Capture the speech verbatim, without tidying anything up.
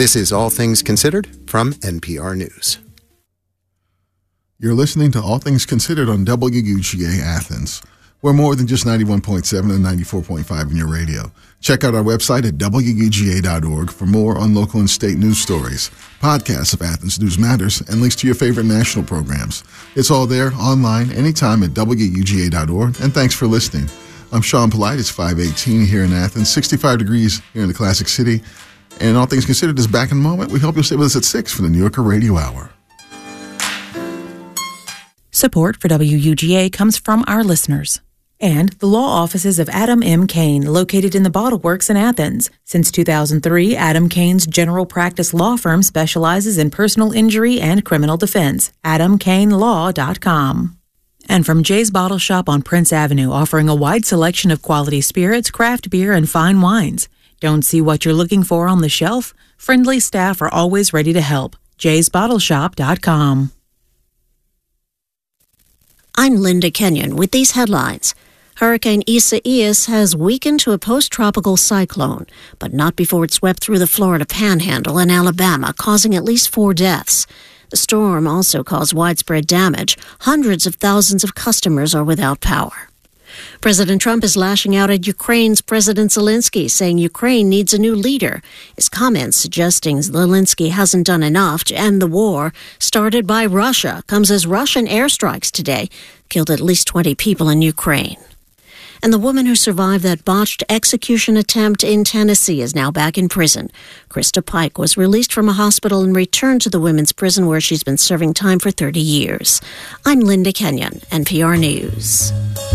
This is All Things Considered from N P R News. You're listening to All Things Considered on W U G A Athens. We're more than just ninety-one point seven and ninety-four point five in your radio. Check out our website at W U G A dot org for more on local and state news stories, podcasts of Athens News Matters, and links to your favorite national programs. It's all there, online, anytime at W U G A dot org, and thanks for listening. I'm Sean Polite. It's five eighteen here in Athens, sixty-five degrees here in the Classic City. And All Things Considered is back in a moment. We hope you'll stay with us at six for the New Yorker Radio Hour. Support for W U G A comes from our listeners and the law offices of Adam M. Cain, located in the Bottle Works in Athens. Since two thousand three, Adam Cain's general practice law firm specializes in personal injury and criminal defense. adam cain law dot com. And from Jay's Bottle Shop on Prince Avenue, offering a wide selection of quality spirits, craft beer, and fine wines. Don't see what you're looking for on the shelf? Friendly staff are always ready to help. jays bottle shop dot com. I'm Linda Kenyon with these headlines. Hurricane Isaias has weakened to a post-tropical cyclone, but not before it swept through the Florida Panhandle and Alabama, causing at least four deaths. The storm also caused widespread damage. Hundreds of thousands of customers are without power. President Trump is lashing out at Ukraine's President Zelensky, saying Ukraine needs a new leader. His comments suggesting Zelensky hasn't done enough to end the war started by Russia comes as Russian airstrikes today killed at least twenty people in Ukraine. And the woman who survived that botched execution attempt in Tennessee is now back in prison. Krista Pike was released from a hospital and returned to the women's prison where she's been serving time for thirty years. I'm Linda Kenyon, N P R News.